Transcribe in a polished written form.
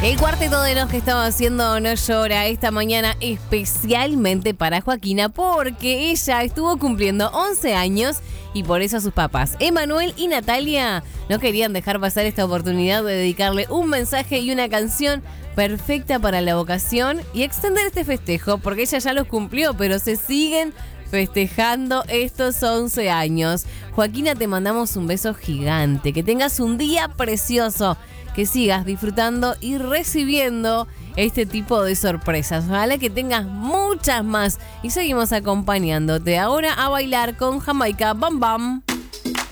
El cuarteto de los que estaba haciendo No Llora esta mañana especialmente para Joaquina porque ella estuvo cumpliendo 11 años y por eso sus papás, Emanuel y Natalia, no querían dejar pasar esta oportunidad de dedicarle un mensaje y una canción perfecta para la ocasión y extender este festejo porque ella ya los cumplió, pero se siguen festejando estos 11 años. Joaquina, te mandamos un beso gigante, que tengas un día precioso, que sigas disfrutando y recibiendo este tipo de sorpresas. Ojalá que tengas muchas más y seguimos acompañándote ahora a bailar con Jamaica Bam Bam.